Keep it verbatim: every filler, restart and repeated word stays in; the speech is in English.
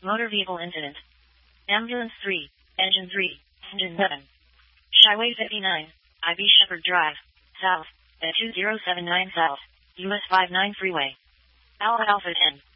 Motor vehicle incident. Ambulance three, Engine three, Engine seven. Highway fifty-nine, I B Shepherd Drive, South, at two zero seven nine South, U S fifty-nine Freeway. Alpha Alpha ten.